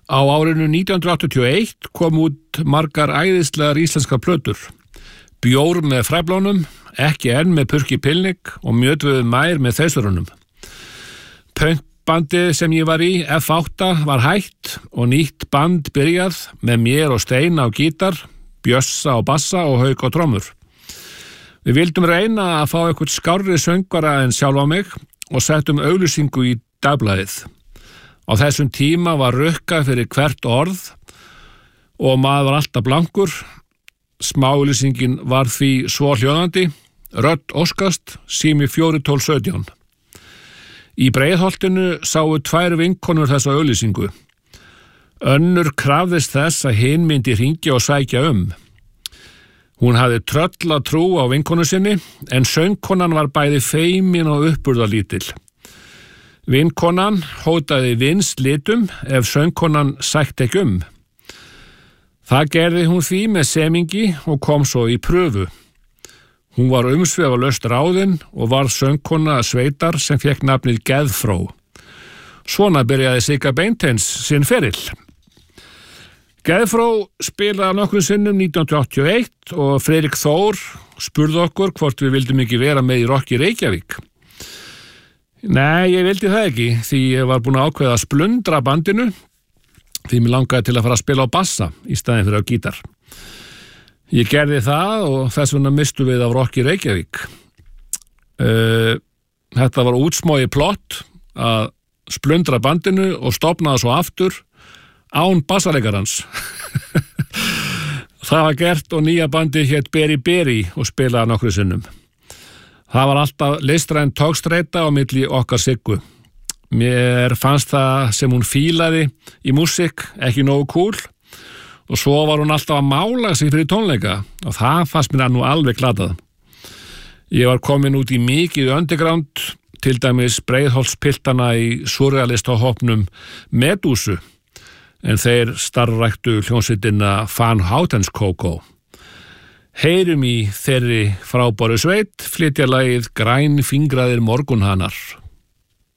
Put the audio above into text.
Á árinu 1981 kom út margar æðislegar íslenskar plötur. Bjór með fræblónum, Ekki enn með Purki Pilnik og Mjötvöðu mær með Þeysurunum. Punkbandið sem ég var í, F8, var hætt og nýtt band byrjað með mér og Stein á gítar, Bjössa á bassa og Hauk á trommur. Við vildum reyna að fá eitthvað skárri söngvara en sjálfa mig og settum auglýsingu í dagblaðið. Á þessum tíma var rukka fyrir hvert orð og maður var alltaf blankur. Smáauglýsingin var því svo hljóðandi: Rödd óskast, sími 41217. Í Breiðholtinu sáu 2 vinkonur þessa auglýsingu. Önnur krafðist þess að hin myndi hringja og sækja um. Hún hafði trölla trú á vinkonu sinni, en söngkonan var bæði feimin og uppburðarlítil. Vinkonan hótaði vinslitum ef söngkonan sækti ekki um. Það gerði hún því með semingi og kom svo í pröfu. Hún var umsvifalaust ráðin og var söngkona sveitar sem fékk nafnið Geðfró. Svona byrjaði Sigga Beinteins sinn ferill. Geðfró spilaði nokkrum sinnum 1981 og Friðrik Þór spurði okkur hvort við vildum ekki vera með í Rokki Reykjavík. Nei, ég vildi það ekki, því ég var búin að ákveða að splundra bandinu, því mér langaði til að fara að spila á bassa í staðinn fyrir á gítar. Ég gerði það og þess vegna mistum við af Rokki Reykjavík. Þetta var útsmogið plott að splundra bandinu og stofna það svo aftur án bassalekarans. Það var gert og nýja bandið hét Beri Beri og spilaði nokkru sinnum. Það var alltaf listræn togstreita á milli okkar Siggu. Mér fannst það sem hún fílaði í músík ekki nógu cool og svo var hún alltaf að mála sig fyrir tónleika og það fannst mér nú alveg glatað. Ég var komin út í mikið underground, til dæmis Breiðholtspiltana í surrealistahópnum Medúsu, en þeir starfræktu hljómsveitina Van Houtens Coco. Heyrum í þeirri frábæru sveit flytja lagið Grænfingraðir morgunhanar.